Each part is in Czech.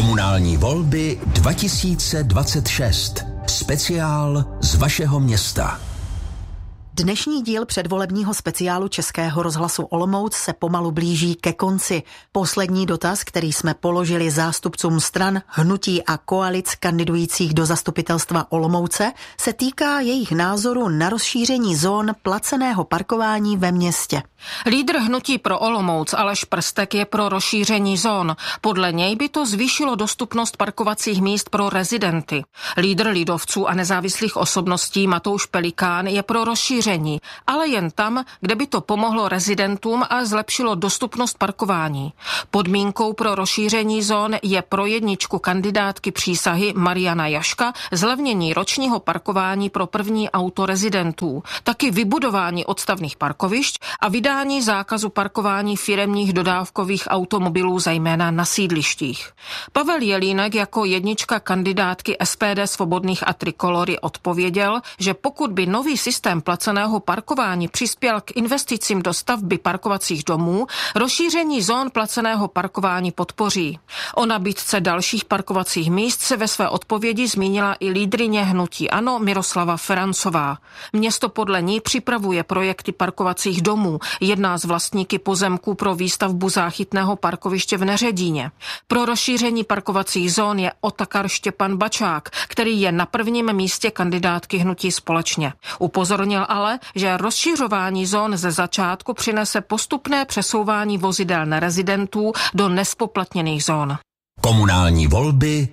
Komunální volby 2026. Speciál z vašeho města. Dnešní díl předvolebního speciálu Českého rozhlasu Olomouc se pomalu blíží ke konci. Poslední dotaz, který jsme položili zástupcům stran, hnutí a koalic kandidujících do zastupitelstva Olomouce, se týká jejich názoru na rozšíření zón placeného parkování ve městě. Lídr hnutí pro Olomouc Aleš Prstek je pro rozšíření zón. Podle něj by to zvýšilo dostupnost parkovacích míst pro rezidenty. Lídr lidovců a nezávislých osobností Matouš Pelikán je pro rozšíření, ale jen tam, kde by to pomohlo rezidentům a zlepšilo dostupnost parkování. Podmínkou pro rozšíření zón je pro jedničku kandidátky přísahy Mariana Jaška zlevnění ročního parkování pro první auto rezidentů, taky vybudování odstavných parkovišť a vydání zákazu parkování firemních dodávkových automobilů zejména na sídlištích. Pavel Jelínek jako jednička kandidátky SPD Svobodných a Trikolory odpověděl, že pokud by nový systém placeného parkování přispěl k investicím do stavby parkovacích domů, rozšíření zón placeného parkování podpoří. O nabídce dalších parkovacích míst se ve své odpovědi zmínila i lídryně hnutí ANO Miroslava Ferancová. Město podle ní připravuje projekty parkovacích domů, jedná z vlastníky pozemků pro výstavbu záchytného parkoviště v Neředíně. Pro rozšíření parkovacích zón je Otakar Štěpan Bačák, který je na prvním místě kandidátky hnutí Společně. Upozornil ale, že rozšiřování zón ze začátku přinese postupné přesouvání vozidel nerezidentů do nespoplatněných zón. Komunální volby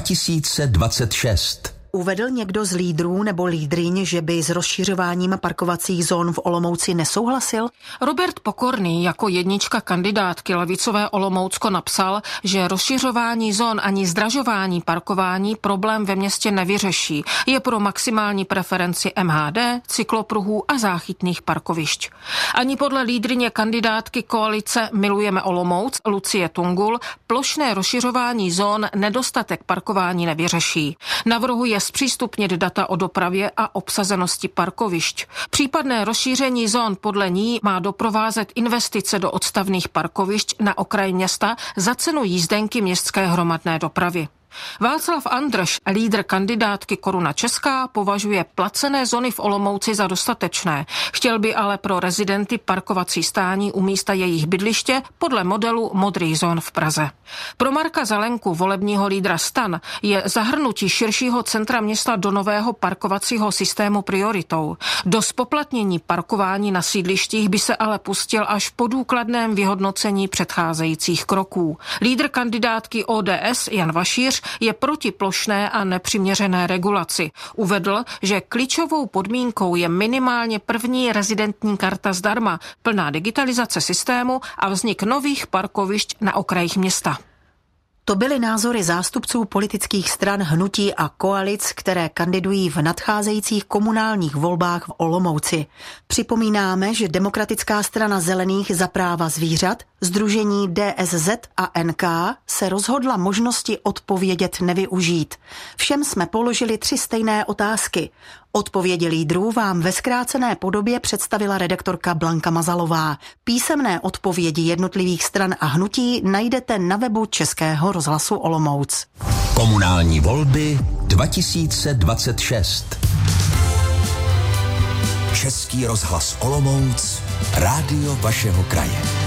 2026. Uvedl někdo z lídrů nebo lídryň, že by s rozšiřováním parkovacích zón v Olomouci nesouhlasil? Robert Pokorný jako jednička kandidátky levicové Olomoucko napsal, že rozšiřování zón ani zdražování parkování problém ve městě nevyřeší. Je pro maximální preferenci MHD, cyklopruhů a záchytných parkovišť. Ani podle lídryně kandidátky koalice Milujeme Olomouc Lucie Tungul plošné rozšiřování zón nedostatek parkování nevyřeší. Navrhuje zpřístupnit data o dopravě a obsazenosti parkovišť. Případné rozšíření zón podle ní má doprovázet investice do odstavných parkovišť na okraji města za cenu jízdenky městské hromadné dopravy. Václav Andrš, lídr kandidátky Koruna Česká, považuje placené zóny v Olomouci za dostatečné. Chtěl by ale pro rezidenty parkovací stání u místa jejich bydliště podle modelu modrých zón v Praze. Pro Marka Zelenku, volebního lídra STAN, je zahrnutí širšího centra města do nového parkovacího systému prioritou. Do zpoplatnění parkování na sídlištích by se ale pustil až po důkladném vyhodnocení předcházejících kroků. Lídr kandidátky ODS Jan Vašíř je proti plošné a nepřiměřené regulaci. Uvedl, že klíčovou podmínkou je minimálně první rezidentní karta zdarma, plná digitalizace systému a vznik nových parkovišť na okrajích města. To byly názory zástupců politických stran, hnutí a koalic, které kandidují v nadcházejících komunálních volbách v Olomouci. Připomínáme, že Demokratická strana zelených za práva zvířat, sdružení DSZ a NK se rozhodla možnosti odpovědět nevyužít. Všem jsme položili 3 stejné otázky. Odpovědi lídrů vám ve zkrácené podobě představila redaktorka Blanka Mazalová. Písemné odpovědi jednotlivých stran a hnutí najdete na webu Českého rozhlasu Olomouc. Komunální volby 2026. Český rozhlas Olomouc, rádio vašeho kraje.